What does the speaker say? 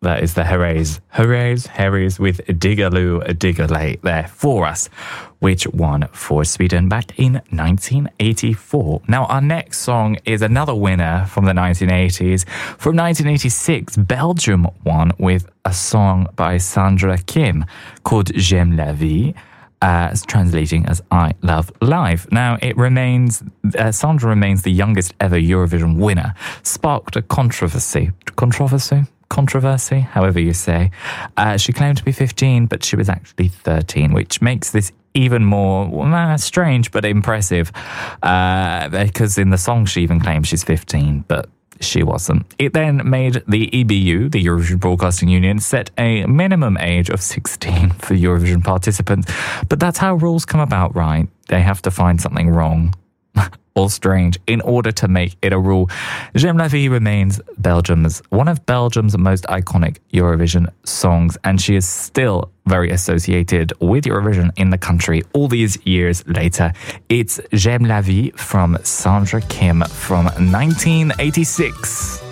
That is the Herreys with Digaloo Digalay there for us, which won for Sweden back in 1984. Now, our next song is another winner from the 1980s. From 1986, Belgium won with a song by Sandra Kim called J'aime la vie, translating as I Love Life. Now, Sandra remains the youngest ever Eurovision winner, sparked a controversy, however you say. She claimed to be 15, but she was actually 13, which makes this even more strange but impressive, because in the song she even claims she's 15, but she wasn't. It then made the EBU, the Eurovision Broadcasting Union, set a minimum age of 16 for Eurovision participants. But that's how rules come about, right? They have to find something wrong or strange in order to make it a rule. J'aime la vie remains one of Belgium's most iconic Eurovision songs, and she is still very associated with Eurovision in the country all these years later. It's J'aime la vie from Sandra Kim from 1986.